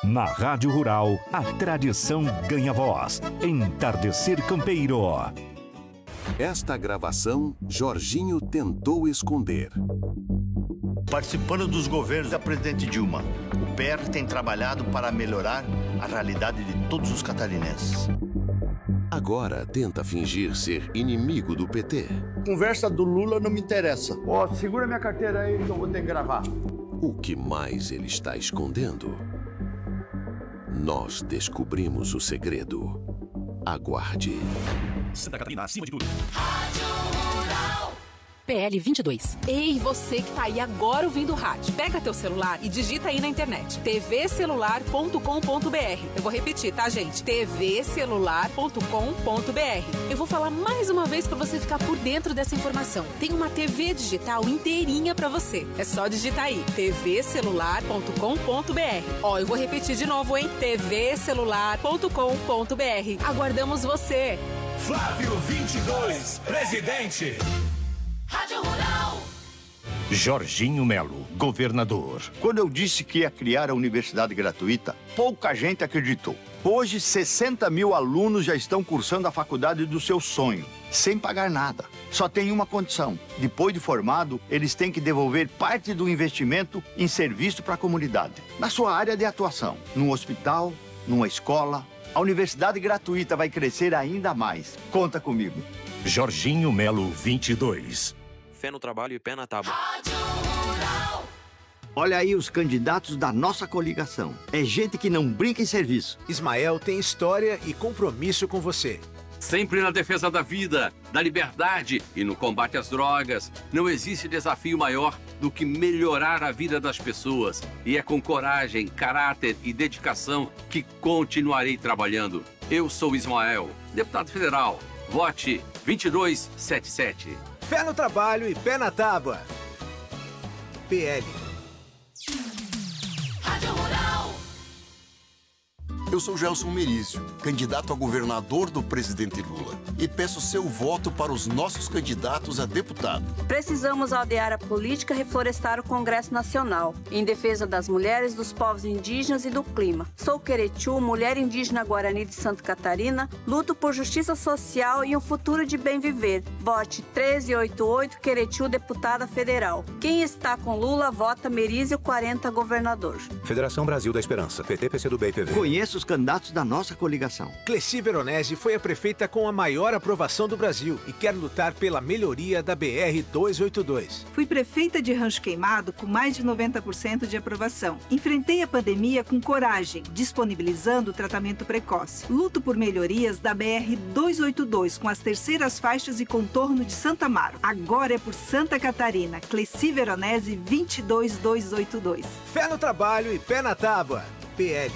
Na Rádio Rural, a tradição ganha voz. Entardecer Campeiro. Esta gravação, Jorginho tentou esconder. Participando dos governos da presidente Dilma, o PR tem trabalhado para melhorar a realidade de todos os catarinenses. Agora tenta fingir ser inimigo do PT. Conversa do Lula não me interessa. Segura minha carteira aí que eu vou ter que gravar. O que mais ele está escondendo? Nós descobrimos o segredo. Aguarde. Santa Catarina, acima de tudo. PL 22. Ei, você que tá aí agora ouvindo o rádio. Pega teu celular e digita aí na internet. tvcelular.com.br. Eu vou repetir, tá, gente? tvcelular.com.br. Eu vou falar mais uma vez pra você ficar por dentro dessa informação. Tem uma TV digital inteirinha pra você. É só digitar aí. tvcelular.com.br. Ó, eu vou repetir de novo, hein? tvcelular.com.br. Aguardamos você. Flávio 22, presidente. Rádio Rural. Jorginho Melo, governador. Quando eu disse que ia criar a universidade gratuita, pouca gente acreditou. Hoje, 60 mil alunos já estão cursando a faculdade do seu sonho, sem pagar nada. Só tem uma condição: depois de formado, eles têm que devolver parte do investimento em serviço para a comunidade. Na sua área de atuação, num hospital, numa escola, a universidade gratuita vai crescer ainda mais. Conta comigo. Jorginho Melo 22. Fé no trabalho e pé na tábua. Olha aí os candidatos da nossa coligação. É gente que não brinca em serviço. Ismael tem história e compromisso com você. Sempre na defesa da vida, da liberdade e no combate às drogas. Não existe desafio maior do que melhorar a vida das pessoas. E é com coragem, caráter e dedicação que continuarei trabalhando. Eu sou Ismael, deputado federal. Vote 2277. Fé no trabalho e pé na tábua. PL. Rádio Rural. Eu sou Gelson Merizio, candidato a governador do presidente Lula, e peço seu voto para os nossos candidatos a deputado. Precisamos aldear a política e reflorestar o Congresso Nacional, em defesa das mulheres, dos povos indígenas e do clima. Sou Queretiu, mulher indígena Guarani de Santa Catarina, luto por justiça social e um futuro de bem viver. Vote 1388 Queretiu, deputada federal. Quem está com Lula, vota Merizio 40, governador. Federação Brasil da Esperança, PT, PCdoB e PV. Conheça os candidatos da nossa coligação. Cleci Veronese foi a prefeita com a maior aprovação do Brasil e quer lutar pela melhoria da BR-282. Fui prefeita de Rancho Queimado com mais de 90% de aprovação. Enfrentei a pandemia com coragem, disponibilizando o tratamento precoce. Luto por melhorias da BR-282 com as terceiras faixas e contorno de Santa Amaro. Agora é por Santa Catarina. Cleci Veronese 22282. Fé no trabalho e pé na tábua. PL.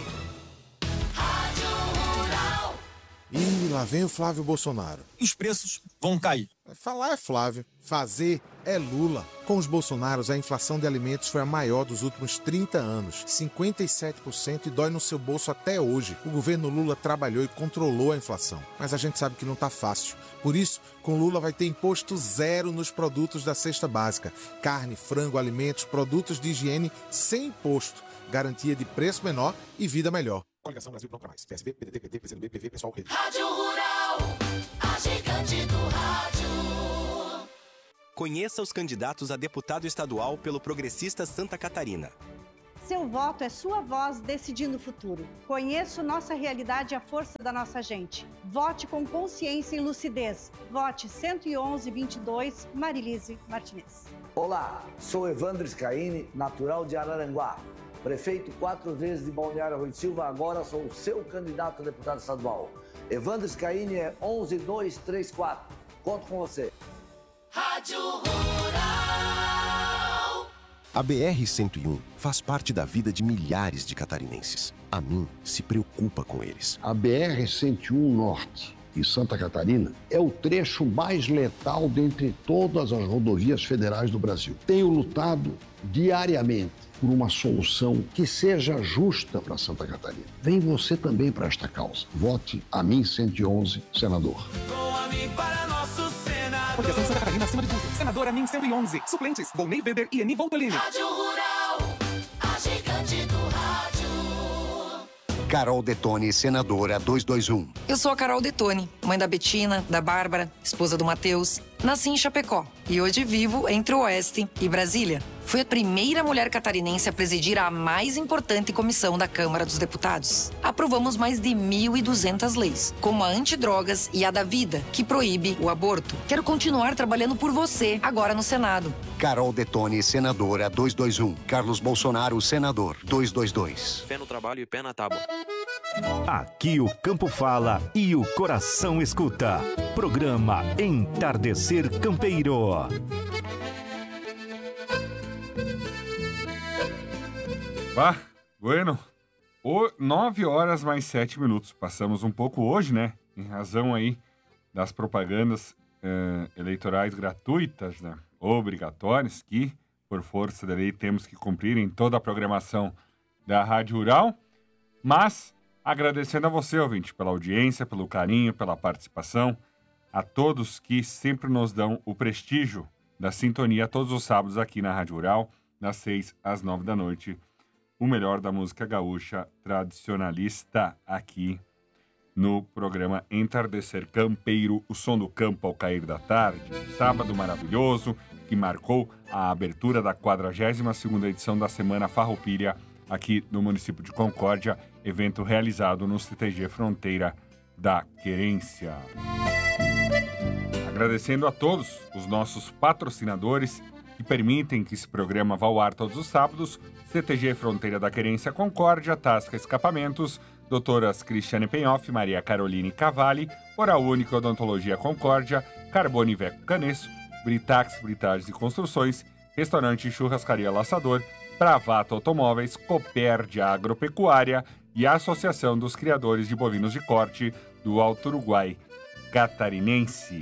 Ih, lá vem o Flávio Bolsonaro. Os preços vão cair. Falar é Flávio, fazer é Lula. Com os Bolsonaros, a inflação de alimentos foi a maior dos últimos 30 anos, 57%, e dói no seu bolso até hoje. O governo Lula trabalhou e controlou a inflação, mas a gente sabe que não tá fácil. Por isso, com Lula vai ter imposto zero nos produtos da cesta básica. Carne, frango, alimentos, produtos de higiene sem imposto. Garantia de preço menor e vida melhor. Coligação Brasil Pronto Pra Mais. PSB, PDT, PT, PCdoB, PV, Pessoal, Rede. Rádio Rural. A gigante do rádio. Conheça os candidatos a deputado estadual pelo Progressista Santa Catarina. Seu voto é sua voz decidindo o futuro. Conheça nossa realidade e a força da nossa gente. Vote com consciência e lucidez. Vote 111-22, Marilise Martinez. Olá, sou Evandro Scaini, natural de Araranguá. Prefeito 4 vezes de Balneário Rui Silva, agora sou o seu candidato a deputado estadual. Evandro Scaini é 11234. Conto com você. Rádio Rural. A BR-101 faz parte da vida de milhares de catarinenses. A mim se preocupa com eles. A BR-101 Norte e Santa Catarina é o trecho mais letal dentre todas as rodovias federais do Brasil. Tenho lutado diariamente por uma solução que seja justa para Santa Catarina. Vem você também para esta causa. Vote a mim 111, senador. Com a mim para nosso senador. Coligação Santa Catarina acima de tudo. Senador a mim 111. Suplentes: Volney Weber e Eni Voltolini. Rádio Rural. A gigante do rádio. Carol Detoni, senadora 221. Eu sou a Carol Detoni, mãe da Betina, da Bárbara, esposa do Matheus. Nasci em Chapecó e hoje vivo entre o Oeste e Brasília. Fui a primeira mulher catarinense a presidir a mais importante comissão da Câmara dos Deputados. Aprovamos mais de 1.200 leis, como a antidrogas e a da vida, que proíbe o aborto. Quero continuar trabalhando por você, agora no Senado. Carol Detoni, senadora 221. Carlos Bolsonaro, senador 222. Pé no trabalho e pé na tábua. Aqui o campo fala e o coração escuta. Programa Entardecer Campeiro. Bueno, 9 horas mais 7 minutos. Passamos um pouco hoje, né? Em razão aí das propagandas eleitorais gratuitas, né? Obrigatórias, que, por força da lei, temos que cumprir em toda a programação da Rádio Rural. Mas, agradecendo a você, ouvinte, pela audiência, pelo carinho, pela participação, a todos que sempre nos dão o prestígio da sintonia todos os sábados aqui na Rádio Rural, das 6 às 9 da noite. O melhor da música gaúcha tradicionalista aqui no programa Entardecer Campeiro, o som do campo ao cair da tarde. Sábado maravilhoso, que marcou a abertura da 42ª edição da Semana Farroupilha aqui no município de Concórdia, evento realizado no CTG Fronteira da Querência. Agradecendo a todos os nossos patrocinadores que permitem que esse programa vá ao ar todos os sábados: CTG Fronteira da Querência Concórdia, Tasca Escapamentos, doutoras Cristiane Penhoff, Maria Caroline Cavalli, Oral Única Odontologia Concórdia, Carbone Veco Canesso, Britax Britagens e Construções, Restaurante Churrascaria Laçador, Pravato Automóveis, Copérdia Agropecuária e a Associação dos Criadores de Bovinos de Corte do Alto Uruguai Catarinense.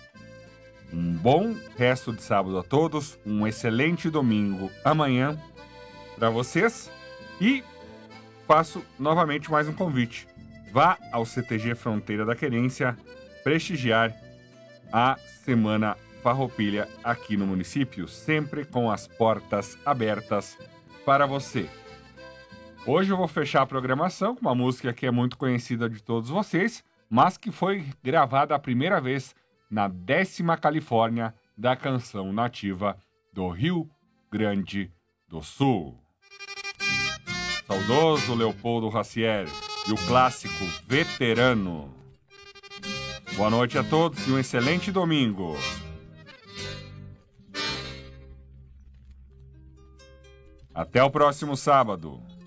Um bom resto de sábado a todos, um excelente domingo amanhã para vocês e faço novamente mais um convite. Vá ao CTG Fronteira da Querência prestigiar a Semana Farroupilha aqui no município, sempre com as portas abertas para você. Hoje eu vou fechar a programação com uma música que é muito conhecida de todos vocês, mas que foi gravada a primeira vez na 10ª Califórnia da canção nativa do Rio Grande do Sul. Saudoso Leopoldo Racière e o clássico Veterano. Boa noite a todos e um excelente domingo. Até o próximo sábado.